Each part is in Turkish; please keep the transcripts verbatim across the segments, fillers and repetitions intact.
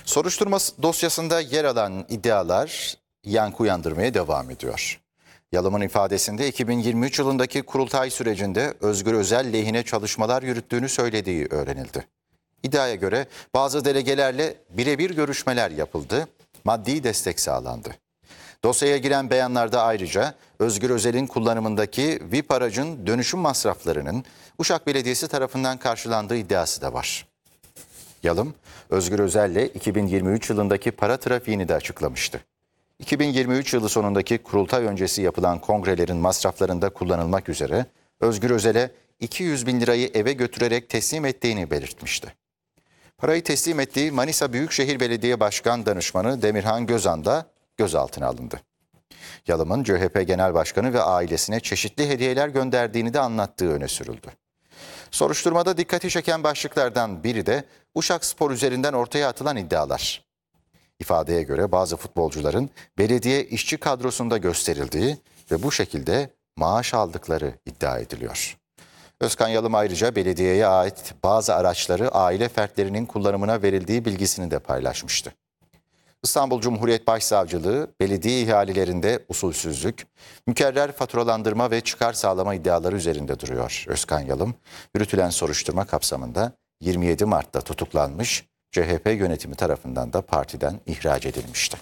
Soruşturma dosyasında yer alan iddialar yankı uyandırmaya devam ediyor. Yalım'ın ifadesinde iki bin yirmi üç yılındaki kurultay sürecinde Özgür Özel lehine çalışmalar yürüttüğünü söylediği öğrenildi. İddiaya göre bazı delegelerle birebir görüşmeler yapıldı, maddi destek sağlandı. Dosyaya giren beyanlarda ayrıca Özgür Özel'in kullanımındaki V I P aracın dönüşüm masraflarının Uşak Belediyesi tarafından karşılandığı iddiası da var. Yalım, Özgür Özel'le iki bin yirmi üç yılındaki para trafiğini de açıklamıştı. iki bin yirmi üç yılı sonundaki kurultay öncesi yapılan kongrelerin masraflarında kullanılmak üzere Özgür Özel'e iki yüz bin lirayı eve götürerek teslim ettiğini belirtmişti. Parayı teslim ettiği Manisa Büyükşehir Belediye Başkan Danışmanı Demirhan Gözan da gözaltına alındı. Yalım'ın C H P Genel Başkanı ve ailesine çeşitli hediyeler gönderdiğini de anlattığı öne sürüldü. Soruşturmada dikkati çeken başlıklardan biri de Uşak Spor üzerinden ortaya atılan iddialar. İfadeye göre bazı futbolcuların belediye işçi kadrosunda gösterildiği ve bu şekilde maaş aldıkları iddia ediliyor. Özkan Yalım ayrıca belediyeye ait bazı araçları aile fertlerinin kullanımına verildiği bilgisini de paylaşmıştı. İstanbul Cumhuriyet Başsavcılığı belediye ihalelerinde usulsüzlük, mükerrer faturalandırma ve çıkar sağlama iddiaları üzerinde duruyor. Özkan Yalım, yürütülen soruşturma kapsamında yirmi yedi Mart'ta tutuklanmış, C H P yönetimi tarafından da partiden ihraç edilmişti.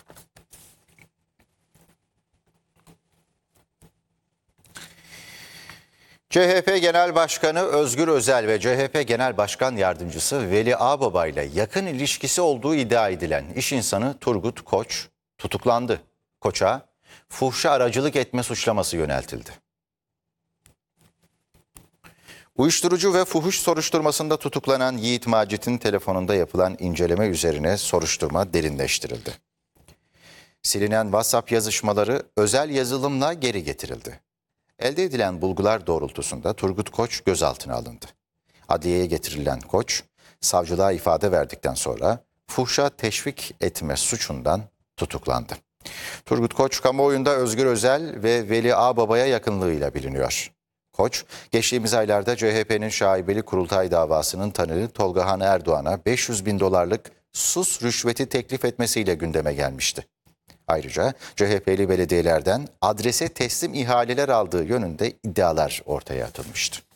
C H P Genel Başkanı Özgür Özel ve C H P Genel Başkan Yardımcısı Veli Ağbaba ile yakın ilişkisi olduğu iddia edilen iş insanı Turgut Koç tutuklandı. Koç'a fuhşa aracılık etme suçlaması yöneltildi. Uyuşturucu ve fuhuş soruşturmasında tutuklanan Yiğit Macit'in telefonunda yapılan inceleme üzerine soruşturma derinleştirildi. Silinen WhatsApp yazışmaları özel yazılımla geri getirildi. Elde edilen bulgular doğrultusunda Turgut Koç gözaltına alındı. Adliyeye getirilen Koç, savcılığa ifade verdikten sonra fuhşa teşvik etme suçundan tutuklandı. Turgut Koç, kamuoyunda Özgür Özel ve Veli Ağbaba'ya yakınlığıyla biliniyor. Koç, geçtiğimiz aylarda C H P'nin şaibeli kurultay davasının tanığı Tolga Han Erdoğan'a beş yüz bin dolarlık sus rüşveti teklif etmesiyle gündeme gelmişti. Ayrıca C H P'li belediyelerden adrese teslim ihaleler aldığı yönünde iddialar ortaya atılmıştı.